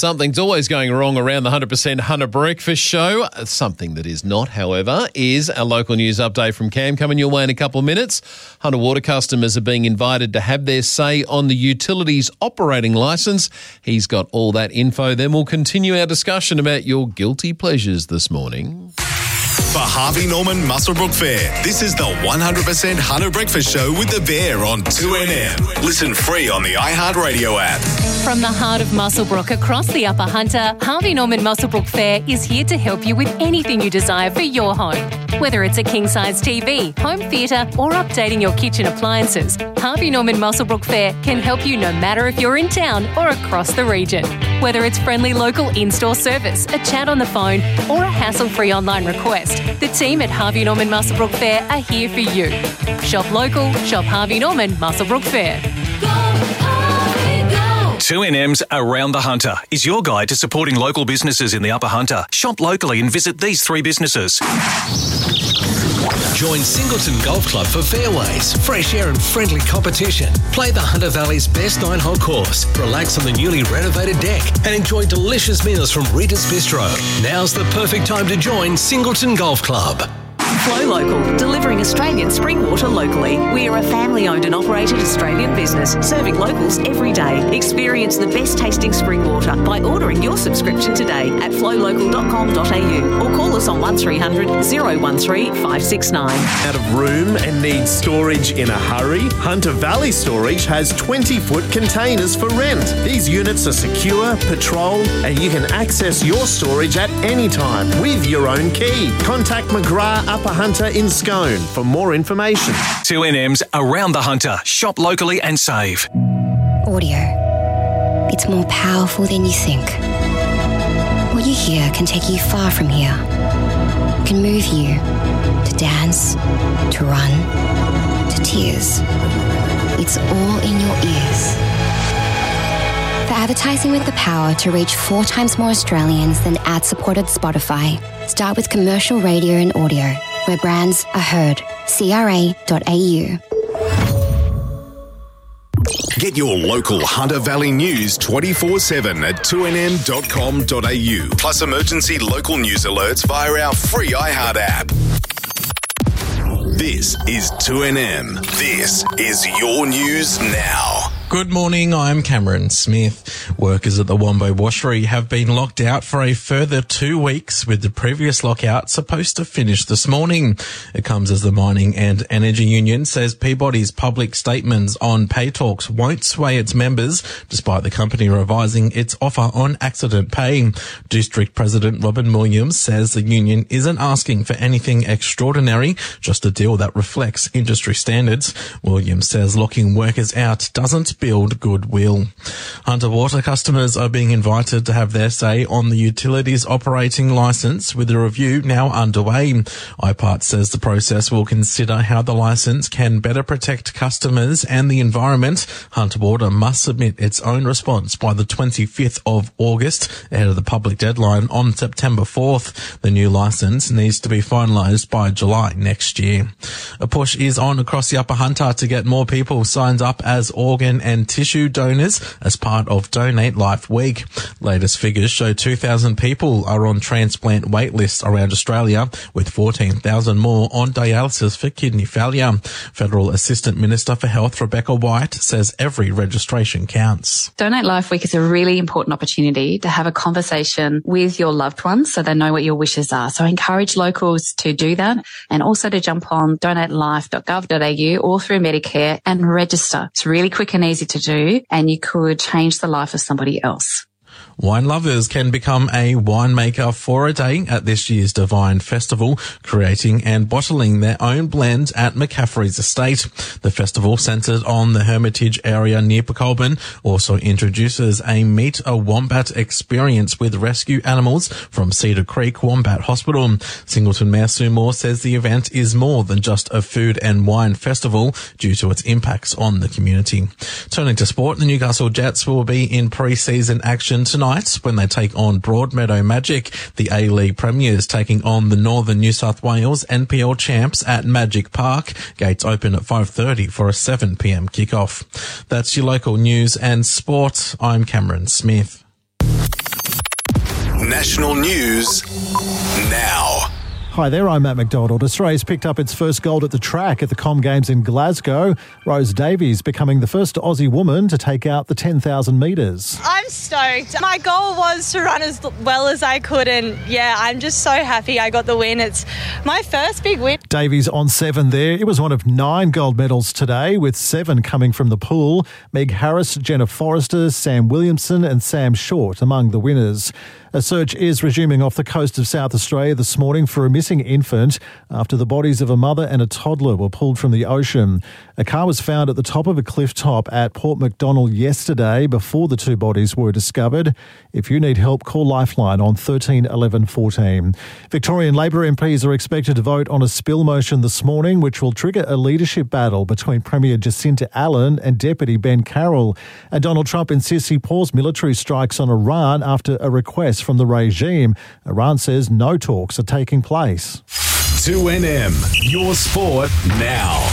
Something's always going wrong around the 100% Hunter Breakfast Show. Something that is not, however, is a local news update from Cam coming your way in a couple of minutes. Hunter Water customers are being invited to have their say on the utilities operating licence. He's got all that info. Then we'll continue our discussion about your guilty pleasures this morning. For Harvey Norman Muswellbrook Fair, this is the 100% Hunter Breakfast Show with the Bear on 2NM. Listen free on the iHeartRadio app. From the heart of Muswellbrook across the Upper Hunter, Harvey Norman Muswellbrook Fair is here to help you with anything you desire for your home. Whether it's a king-size TV, home theatre or updating your kitchen appliances, Harvey Norman Muswellbrook Fair can help you no matter if you're in town or across the region. Whether it's friendly local in-store service, a chat on the phone or a hassle-free online request, the team at Harvey Norman Muswellbrook Fair are here for you. Shop local, shop Harvey Norman Muswellbrook Fair. 2NM's Around the Hunter is your guide to supporting local businesses in the Upper Hunter. Shop locally and visit these 3 businesses. Join Singleton Golf Club for fairways, fresh air and friendly competition. Play the Hunter Valley's best 9-hole course, relax on the newly renovated deck and enjoy delicious meals from Rita's Bistro. Now's the perfect time to join Singleton Golf Club. Flow Local, delivering Australian spring water locally. We are a family-owned and operated Australian business, serving locals every day. Experience the best tasting spring water by ordering your subscription today at flowlocal.com.au or call us on 1300 013 569. Out of room and needs storage in a hurry? Hunter Valley Storage has 20-foot containers for rent. These units are secure, patrolled, and you can access your storage at any time with your own key. Contact McGrath Upper Hunter in Scone for more information. 2NM's Around the Hunter. Shop locally and save. Audio. It's more powerful than you think. What you hear can take you far from here. It can move you to dance, to run, to tears. It's all in your ears. For advertising with the power to reach 4 times more Australians than ad-supported Spotify, start with commercial radio and audio, where brands are heard. CRA.au. Get your local Hunter Valley news 24/7 at 2nm.com.au. Plus emergency local news alerts via our free iHeart app. This is 2NM. This is your news now. Good morning, I'm Cameron Smith. Workers at the Wombo Washery have been locked out for a further 2 weeks, with the previous lockout supposed to finish this morning. It comes as the Mining and Energy Union says Peabody's public statements on pay talks won't sway its members, despite the company revising its offer on accident pay. District President Robin Williams says the union isn't asking for anything extraordinary, just a deal that reflects industry standards. Williams says locking workers out doesn't build goodwill. Hunter Water customers are being invited to have their say on the utilities operating licence, with a review now underway. IPART says the process will consider how the licence can better protect customers and the environment. Hunter Water must submit its own response by the 25th of August, ahead of the public deadline on September 4th. The new licence needs to be finalised by July next year. A push is on across the Upper Hunter to get more people signed up as organ and tissue donors as part of Donate Life Week. Latest figures show 2,000 people are on transplant wait lists around Australia, with 14,000 more on dialysis for kidney failure. Federal Assistant Minister for Health Rebecca White says every registration counts. Donate Life Week is a really important opportunity to have a conversation with your loved ones so they know what your wishes are. So I encourage locals to do that, and also to jump on donatelife.gov.au or through Medicare and register. It's really quick and easy to do, and you could change the life of somebody else. Wine lovers can become a winemaker for a day at this year's Divine Festival, creating and bottling their own blends at McCaffrey's estate. The festival, centred on the Hermitage area near Colburn, also introduces a Meet a Wombat experience with rescue animals from Cedar Creek Wombat Hospital. Singleton Mayor Sue Moore says the event is more than just a food and wine festival due to its impacts on the community. Turning to sport, the Newcastle Jets will be in pre-season action tonight when they take on Broadmeadow Magic. The A-League Premiers taking on the Northern New South Wales NPL champs at Magic Park. Gates open at 5:30 for a 7 p.m. kickoff. That's your local news and sport. I'm Cameron Smith. National news now. Hi there, I'm Matt McDonald. Australia's picked up its first gold at the track at the Com Games in Glasgow. Rose Davies becoming the first Aussie woman to take out the 10,000 metres. I'm stoked. My goal was to run as well as I could, and I'm just so happy I got the win. It's my first big win. Davies on 7 there. It was one of 9 gold medals today, with 7 coming from the pool. Meg Harris, Jenna Forrester, Sam Williamson and Sam Short among the winners. A search is resuming off the coast of South Australia this morning for a missing infant after the bodies of a mother and a toddler were pulled from the ocean. A car was found at the top of a cliff top at Port MacDonnell yesterday before the 2 bodies were discovered. If you need help, call Lifeline on 13 11 14. Victorian Labor MPs are expected to vote on a spill motion this morning, which will trigger a leadership battle between Premier Jacinta Allen and Deputy Ben Carroll. And Donald Trump insists he paused military strikes on Iran after a request from the regime. Iran says no talks are taking place. 2NM, your sport now.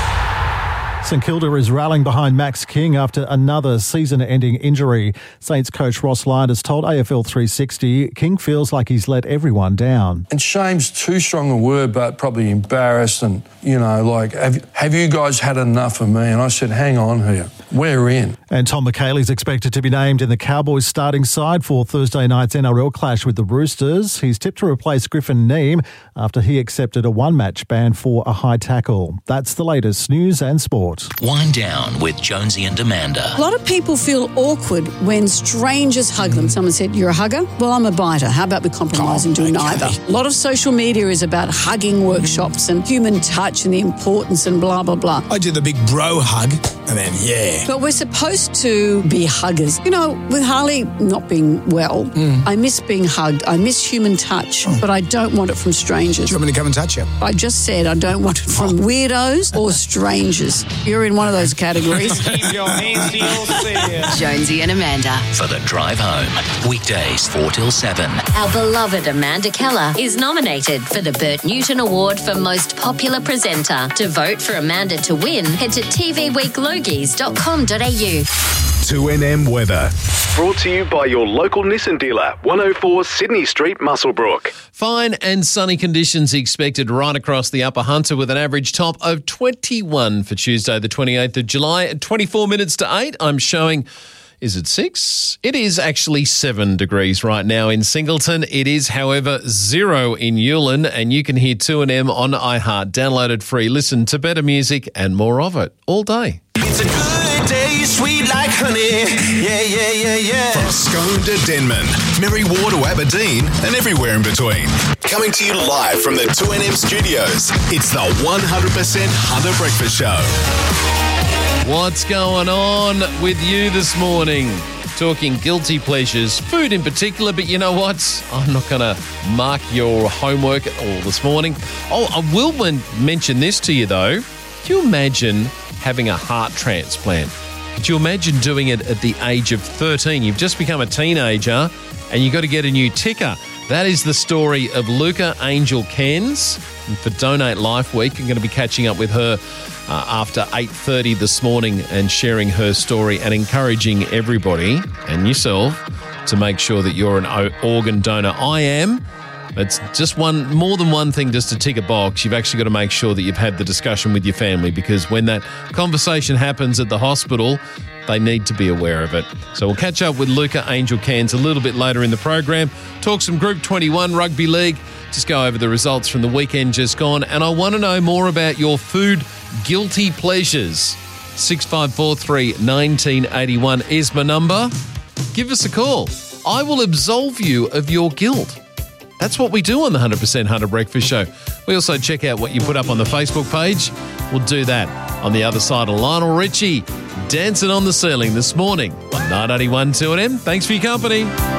St Kilda is rallying behind Max King after another season-ending injury. Saints coach Ross Lyon has told AFL 360 King feels like he's let everyone down. And shame's too strong a word, but probably embarrassed and, have you guys had enough of me? And I said, hang on here, we're in. And Tom McHaley's expected to be named in the Cowboys starting side for Thursday night's NRL clash with the Roosters. He's tipped to replace Griffin Neame after he accepted a 1-match ban for a high tackle. That's the latest news and sport. Wind Down with Jonesy and Amanda. A lot of people feel awkward when strangers hug them. Someone said, you're a hugger? Well, I'm a biter. How about we compromise and do neither? A lot of social media is about hugging workshops and human touch and the importance and blah, blah, blah. I do the big bro hug and then, But we're supposed to be huggers. With Harley not being well, I miss being hugged. I miss human touch, but I don't want it from strangers. Do you want me to come and touch you? I just said I don't want it from weirdos or strangers. You're in one of those categories. Keep your hands to yourself. Jonesy and Amanda for the drive home. Weekdays 4 till 7. Our beloved Amanda Keller is nominated for the Bert Newton Award for Most Popular Presenter. To vote for Amanda to win, head to tvweeklogies.com.au. 2NM weather. Brought to you by your local Nissan dealer, 104 Sydney Street, Muswellbrook. Fine and sunny conditions expected right across the Upper Hunter with an average top of 21 for Tuesday, the 28th of July. At 24 minutes to 8, I'm showing... Is it 6? It is actually 7 degrees right now in Singleton. It is, however, 0 in Yulin, and you can hear 2NM on iHeart. Downloaded free. Listen to better music and more of it all day. It's a good day, sweet like honey. Yeah. From Scone to Denman, Merry War to Aberdeen, and everywhere in between. Coming to you live from the 2NM studios, it's the 100% Hunter Breakfast Show. What's going on with you this morning? Talking guilty pleasures, food in particular, but you know what? I'm not going to mark your homework at all this morning. Oh, I will mention this to you though. Can you imagine having a heart transplant? Could you imagine doing it at the age of 13? You've just become a teenager and you've got to get a new ticker. That is the story of Luca Angel Cairns. And for Donate Life Week, I'm going to be catching up with her after 8:30 this morning and sharing her story and encouraging everybody and yourself to make sure that you're an organ donor. I am. It's just more than one thing just to tick a box. You've actually got to make sure that you've had the discussion with your family, because when that conversation happens at the hospital, they need to be aware of it. So we'll catch up with Luca Angel Cairns a little bit later in the program, talk some Group 21 Rugby League, just go over the results from the weekend just gone, and I want to know more about your food guilty pleasures. 6543 1981 is my number. Give us a call. I will absolve you of your guilt. That's what we do on the 100% Hunter Breakfast Show. We also check out what you put up on the Facebook page. We'll do that on the other side of Lionel Richie dancing on the ceiling this morning on 981 2NM. Thanks for your company.